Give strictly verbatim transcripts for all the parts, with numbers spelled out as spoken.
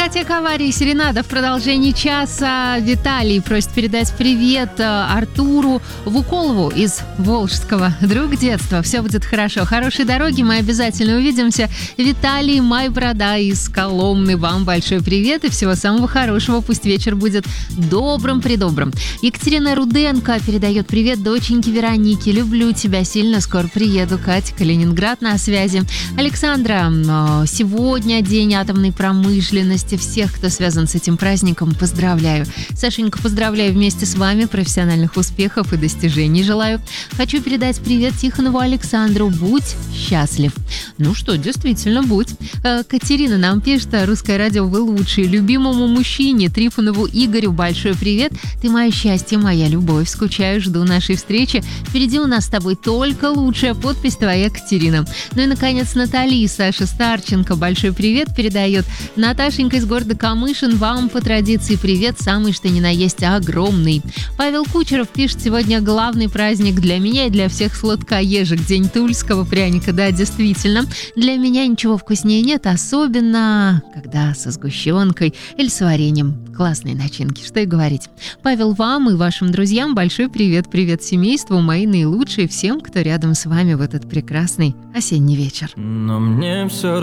Дискотека аварии «Серенада» в продолжении часа. Виталий просит передать привет Артуру Вуколову из Волжского. Друг детства. Все будет хорошо. Хорошей дороги, мы обязательно увидимся. Виталий Майборода из Коломны. Вам большой привет и всего самого хорошего. Пусть вечер будет добрым-предобрым. Екатерина Руденко передает привет доченьке Веронике. Люблю тебя сильно. Скоро приеду. Катя, Калининград на связи. Александра, сегодня день атомной промышленности. Всех, кто связан с этим праздником, поздравляю. Сашенька, поздравляю вместе с вами. Профессиональных успехов и достижений желаю. Хочу передать привет Тихонову Александру. Будь счастлив. Ну что, действительно, будь. Катерина нам пишет: русское радио, вы лучшие. Любимому мужчине Трифонову Игорю большой привет. Ты мое счастье, моя любовь. Скучаю, жду нашей встречи. Впереди у нас с тобой только лучшая. Подпись твоя, Катерина. Ну и, наконец, Натали, Саша Старченко большой привет передает. Наташенька из города Камышин, вам по традиции привет, самый что ни на есть огромный. Павел Кучеров пишет: сегодня главный праздник для меня и для всех сладкоежек. День тульского пряника, да, действительно. Для меня ничего вкуснее нет, особенно когда со сгущенкой или с вареньем. Классные начинки, что и говорить. Павел, вам и вашим друзьям большой привет. Привет семейству, мои наилучшие, всем, кто рядом с вами в этот прекрасный осенний вечер. Но мне все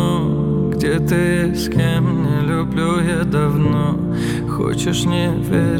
равно, где ты, с кем, не люблю я давно. Хочешь, не верь,